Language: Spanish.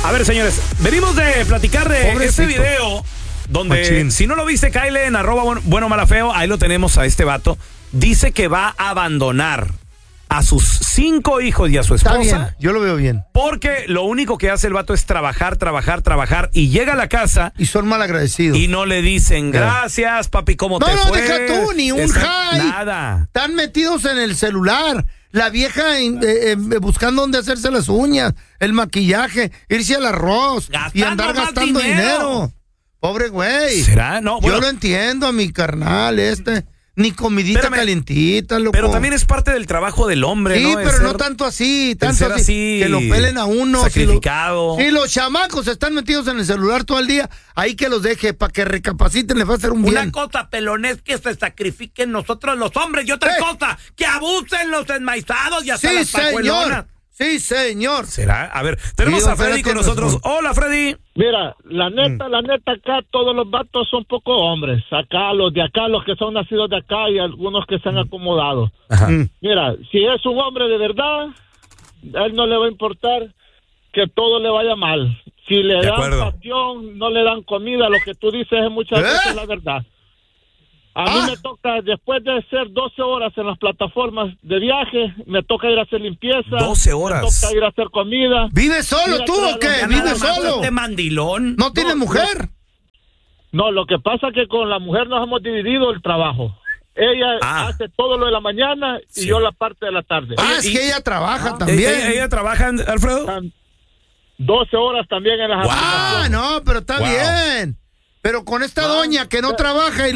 A ver, señores, venimos de platicar de este video donde, Machín. Si no lo viste, cáele en @bueno malafeo, ahí lo tenemos a este vato. Dice que va a abandonar a sus 5 hijos y a su esposa. Está bien, yo lo veo bien. Porque lo único que hace el vato es trabajar y llega a la casa. Y son malagradecidos. Y no le dicen, gracias, papi, ¿cómo te fue? No, deja tú, ni un hi. Nada. Están metidos en el celular. La vieja buscando dónde hacerse las uñas, el maquillaje, irse al arroz y andar gastando dinero. Pobre güey. ¿Será? No, bueno. Yo lo entiendo a mi carnal Ni comidita calientita, loco. Pero también es parte del trabajo del hombre, sí, ¿no? pero no tanto así, que lo pelen a uno. Sacrificado. Si los chamacos están metidos en el celular todo el día, ahí que los deje para que recapaciten, les va a hacer un bien. Una cosa, pelón, es que se sacrifiquen nosotros los hombres, y otra cosa, que abusen los enmaizados y hasta las pajuelonas. Sí, señor. ¿Será? A ver, tenemos a Freddy con nosotros. Hola, Freddy. Mira, la neta, acá todos los vatos son poco hombres. Acá, los que son nacidos de acá y algunos que se han acomodado. Ajá. Mira, si es un hombre de verdad, a él no le va a importar que todo le vaya mal. Si le dan pasión, no le dan comida, lo que tú dices es muchas veces la verdad. A mí me toca, después de hacer 12 horas en las plataformas de viaje, me toca ir a hacer limpieza. 12 horas. Me toca ir a hacer comida. ¿Vives solo tú o qué? ¿Vives solo? Este mandilón. ¿No tienes mujer? No, lo que pasa es que con la mujer nos hemos dividido el trabajo. Ella hace todo lo de la mañana y yo la parte de la tarde. Es que ella trabaja también. ¿Ella trabaja, Alfredo? 12 horas también en las aplicaciones. No, pero está bien. Pero con esta doña que no trabaja y